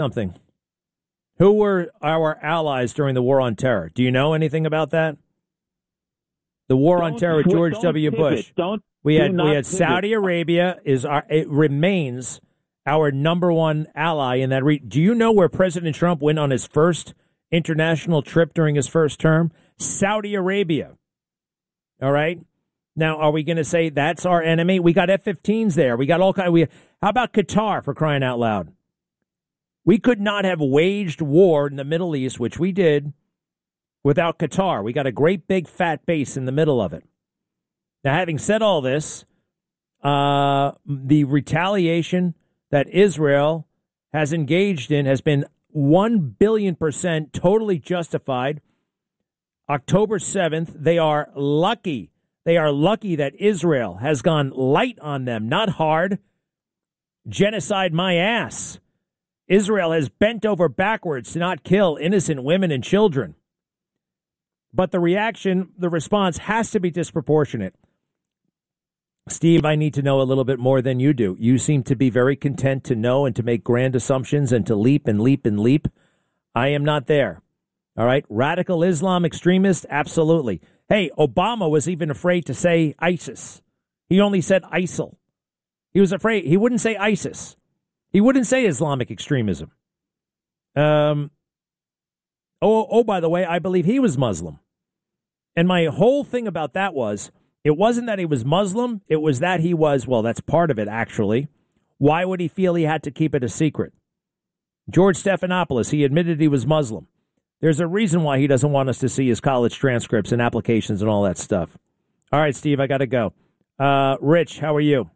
something. Who were our allies during the war on terror? Do you know anything about that? The war on terror, George W. Bush. We had Saudi Arabia it remains our number one ally in that region. Do you know where President Trump went on his first international trip during his first term? Saudi Arabia. All right. Now, are we going to say that's our enemy? We got F-15s there. We got all kind. How about Qatar, for crying out loud? We could not have waged war in the Middle East, which we did, without Qatar. We got a great big fat base in the middle of it. Now, having said all this, the retaliation that Israel has engaged in has been 1 billion% totally justified. October 7th, they are lucky. They are lucky that Israel has gone light on them, not hard. Genocide my ass. Israel has bent over backwards to not kill innocent women and children. But the response has to be disproportionate. Steve, I need to know a little bit more than you do. You seem to be very content to know and to make grand assumptions and to leap and leap and leap. I am not there. All right. Radical Islam extremist. Absolutely. Hey, Obama was even afraid to say ISIS. He only said ISIL. He was afraid. He wouldn't say ISIS. He wouldn't say Islamic extremism. By the way, I believe he was Muslim. And my whole thing about that was, it wasn't that he was Muslim. It was that he was, well, that's part of it, actually. Why would he feel he had to keep it a secret? George Stephanopoulos, he admitted he was Muslim. There's a reason why he doesn't want us to see his college transcripts and applications and all that stuff. All right, Steve, I got to go. Rich, how are you?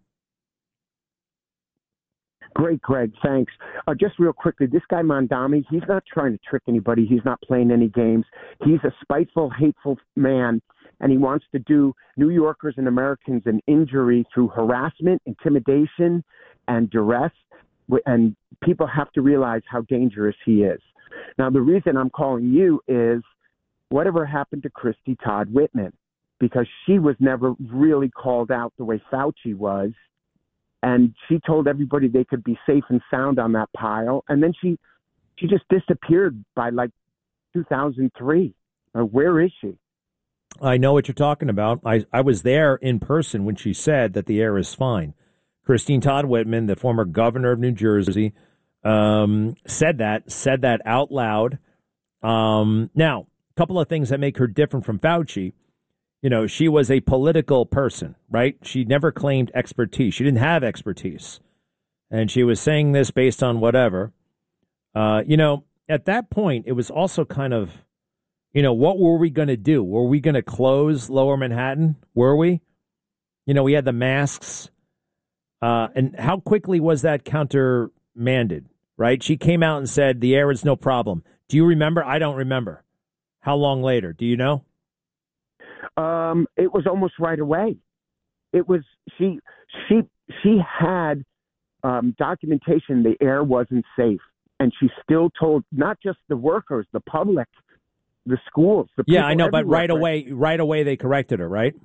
Great, Greg. Thanks. Just real quickly, this guy Mondami, he's not trying to trick anybody. He's not playing any games. He's a spiteful, hateful man, and he wants to do New Yorkers and Americans an injury through harassment, intimidation, and duress. And people have to realize how dangerous he is. Now, the reason I'm calling you is whatever happened to Christy Todd Whitman, because she was never really called out the way Fauci was. And she told everybody they could be safe and sound on that pile. And then she just disappeared by like 2003. Where is she? I know what you're talking about. I was there in person when she said that the air is fine. Christine Todd Whitman, the former governor of New Jersey, said that out loud. Now, a couple of things that make her different from Fauci. You know, she was a political person, right? She never claimed expertise. She didn't have expertise. And she was saying this based on whatever. At that point, it was also kind of, what were we going to do? Were we going to close Lower Manhattan? Were we? We had the masks. And how quickly was that countermanded, right? She came out and said the air is no problem. Do you remember? I don't remember. How long later? Do you know? It was almost right away. It was she had documentation the air wasn't safe, and she still told not just the workers, the public, the schools. The yeah, I know, but right away they corrected her, right?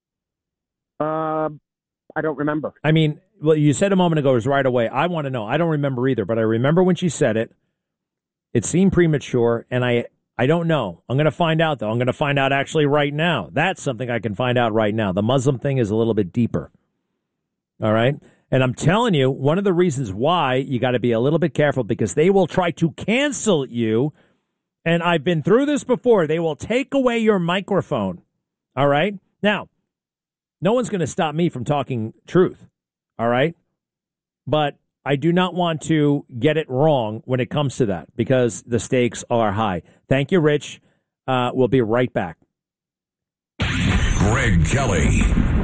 I don't remember. I mean, well, you said a moment ago it was right away. I want to know. I don't remember either, but I remember when she said it. It seemed premature, and I don't know. I'm going to find out, though. I'm going to find out actually right now. That's something I can find out right now. The Muslim thing is a little bit deeper. All right? And I'm telling you, one of the reasons why you got to be a little bit careful, because they will try to cancel you. And I've been through this before. They will take away your microphone. All right? Now, no one's going to stop me from talking truth. All right? But I do not want to get it wrong when it comes to that, because the stakes are high. Thank you, Rich. We'll be right back. Greg Kelly.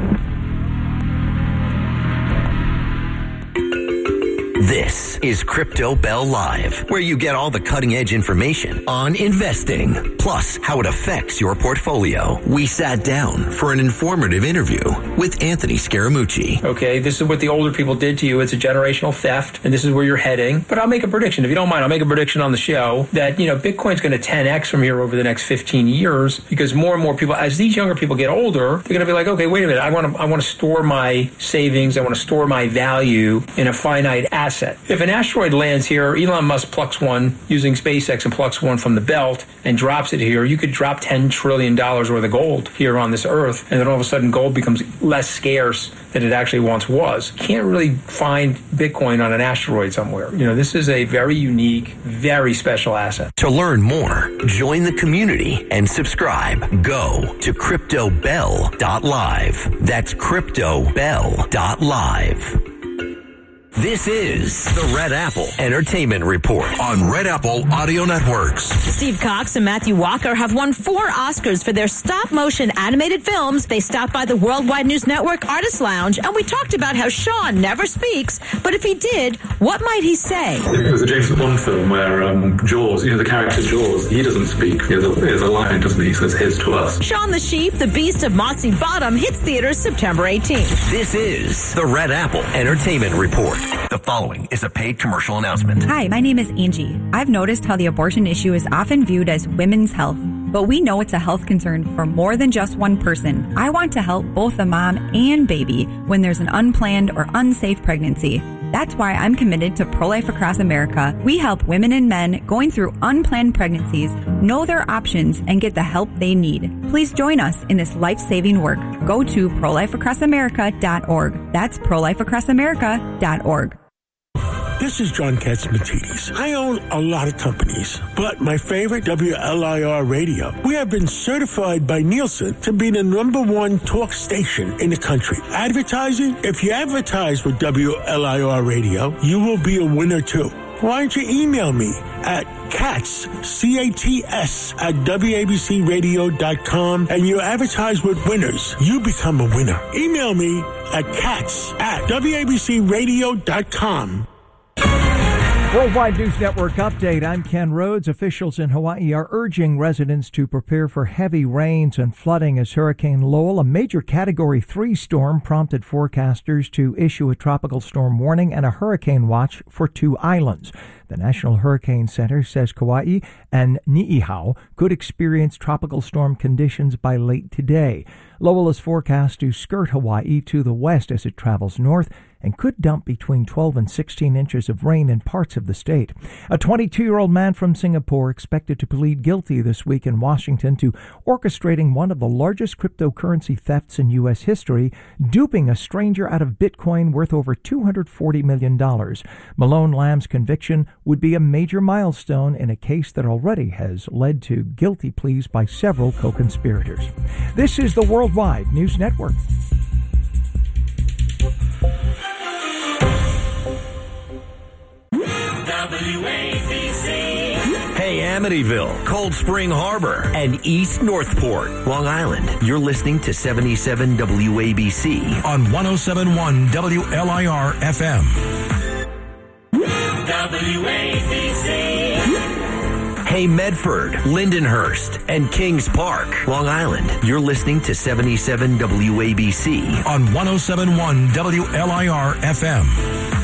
This is Crypto Bell Live, where you get all the cutting-edge information on investing, plus how it affects your portfolio. We sat down for an informative interview with Anthony Scaramucci. Okay, this is what the older people did to you. It's a generational theft, and this is where you're heading. But I'll make a prediction. If you don't mind, I'll make a prediction on the show that, Bitcoin's going to 10x from here over the next 15 years, because more and more people, as these younger people get older, they're going to be like, okay, wait a minute, I want to store my savings, I want to store my value in a finite asset asset. If an asteroid lands here, Elon Musk plucks one using SpaceX and plucks one from the belt and drops it here, you could drop $10 trillion worth of gold here on this Earth, and then all of a sudden gold becomes less scarce than it actually once was. Can't really find Bitcoin on an asteroid somewhere. This is a very unique, very special asset. To learn more, join the community and subscribe. Go to CryptoBell.live. That's CryptoBell.live. This is the Red Apple Entertainment Report on Red Apple Audio Networks. Steve Cox and Matthew Walker have won 4 Oscars for their stop-motion animated films. They stopped by the Worldwide News Network Artist Lounge, and we talked about how Sean never speaks, but if he did, what might he say? It was a James Bond film where Jaws, the character Jaws, he doesn't speak. He has a line, doesn't he? He says, "Here's to us." Sean the Sheep, the Beast of Mossy Bottom, hits theaters September 18th. This is the Red Apple Entertainment Report. The following is a paid commercial announcement. Hi, my name is Angie. I've noticed how the abortion issue is often viewed as women's health, but we know it's a health concern for more than just one person. I want to help both the mom and baby when there's an unplanned or unsafe pregnancy. That's why I'm committed to Pro-Life Across America. We help women and men going through unplanned pregnancies know their options and get the help they need. Please join us in this life-saving work. Go to ProLifeAcrossAmerica.org. That's ProLifeAcrossAmerica.org. This is John Katzmatidis. I own a lot of companies, but my favorite, WLIR Radio. We have been certified by Nielsen to be the #1 talk station in the country. Advertising? If you advertise with WLIR Radio, you will be a winner too. Why don't you email me at Katz, C-A-T-S, at WABCRadio.com, and you advertise with winners. You become a winner. Email me at Katz at WABCRadio.com. Worldwide News Network update. I'm Ken Rhodes. Officials in Hawaii are urging residents to prepare for heavy rains and flooding as Hurricane Lowell, a major Category 3 storm, prompted forecasters to issue a tropical storm warning and a hurricane watch for 2 islands. The National Hurricane Center says Kauai and Niihau could experience tropical storm conditions by late today. Lowell is forecast to skirt Hawaii to the west as it travels north and could dump between 12 and 16 inches of rain in parts of the state. A 22-year-old man from Singapore expected to plead guilty this week in Washington to orchestrating one of the largest cryptocurrency thefts in U.S. history, duping a stranger out of Bitcoin worth over $240 million. Malone Lamb's conviction would be a major milestone in a case that already has led to guilty pleas by several co-conspirators. This is the Worldwide News Network. Hey, Amityville, Cold Spring Harbor, and East Northport, Long Island. You're listening to 77 WABC on 107.1 WLIR FM. WABC. Hey, Medford, Lindenhurst, and Kings Park, Long Island. You're listening to 77 WABC on 107.1 WLIR FM.